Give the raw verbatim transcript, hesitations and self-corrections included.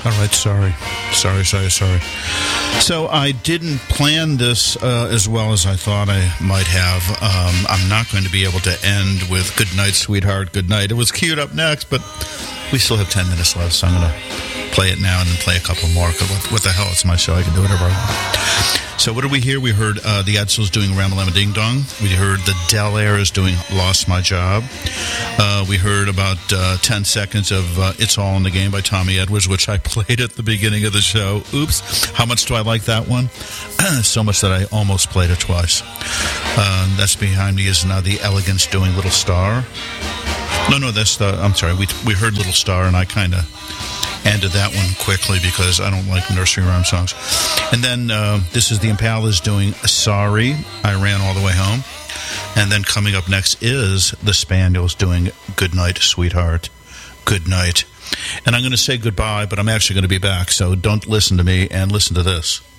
All right, sorry. Sorry, sorry, sorry. So I didn't plan this uh, as well as I thought I might have. Um, I'm not going to be able to end with Good Night, Sweetheart, Good Night. It was queued up next, but we still have ten minutes left, so I'm going to play it now and then play a couple more. What, what the hell? It's my show. I can do whatever I want. So what did we hear? We heard uh, the Edsels doing Ram-a-Lam Ding Dong. We heard the Del Airs doing Lost My Job. Uh, we heard about uh, ten seconds of uh, It's All in the Game by Tommy Edwards, which I played at the beginning of the show. Oops. How much do I like that one? So much that I almost played it twice. Uh, that's behind me is now the Elegance doing Little Star. No, no, that's the, I'm sorry. We, we heard Little Star, and I kind of ended that one quickly because I don't like nursery rhyme songs. And then uh, this is the Impalas doing Sorry, I Ran All the Way Home. And then coming up next is the Spaniels doing Good Night, Sweetheart, Good Night. And I'm going to say goodbye, but I'm actually going to be back, so don't listen to me and listen to this.